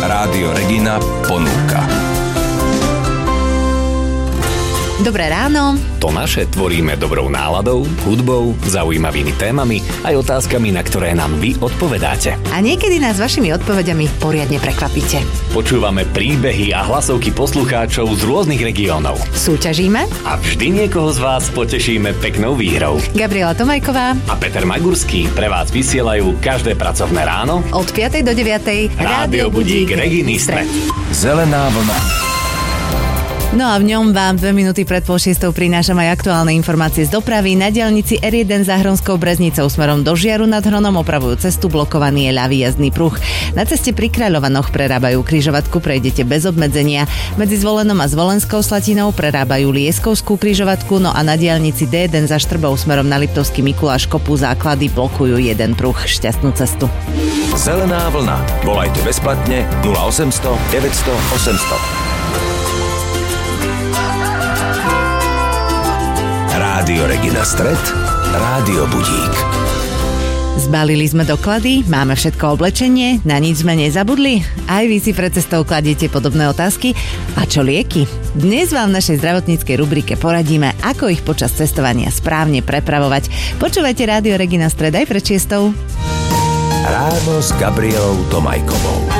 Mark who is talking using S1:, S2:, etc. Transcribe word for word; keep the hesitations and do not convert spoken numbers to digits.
S1: Rádio Regina ponúka.
S2: Dobré ráno.
S3: To naše tvoríme dobrou náladou, hudbou, zaujímavými témami aj otázkami, na ktoré nám vy odpovedáte.
S2: A niekedy nás vašimi odpovediami poriadne prekvapíte.
S3: Počúvame príbehy a hlasovky poslucháčov z rôznych regiónov.
S2: Súťažíme
S3: A vždy niekoho z vás potešíme peknou výhrou.
S2: Gabriela Tomajková
S3: A Peter Magurský pre vás vysielajú každé pracovné ráno
S2: od piatej do deviatej
S3: Rádio Budík Reginy Stret.
S1: Zelená vlna.
S2: No a v ňom vám dve minúty pred pol šiestou prinášam aj aktuálne informácie z dopravy. Na diaľnici er jeden za Hronskou Breznicou smerom do Žiaru nad Hronom opravujú cestu, blokovaný je ľavý jazdný pruh. Na ceste pri Kráľovanoch prerábajú križovatku, prejdete bez obmedzenia. Medzi Zvolenom a Zvolenskou Slatinou prerábajú Lieskovskú križovatku, no a na diaľnici dé jeden za Štrbou smerom na Liptovský Mikuláš kopu základy, blokujú jeden pruh. Šťastnú cestu.
S1: Zelená vlna. Volajte bezplatne nula osemsto deväťsto osemsto. Rádio Regina Stret, Rádio Budík.
S2: Zbalili sme doklady, máme všetko oblečenie, na nič sme nezabudli? Aj vy si pred cestou kladiete podobné otázky? A čo lieky? Dnes vám v našej zdravotníckej rubrike poradíme, ako ich počas cestovania správne prepravovať. Počúvajte Rádio Regina Stret aj pred šiestou.
S1: Ráno s Gabrielou Tomajkovou.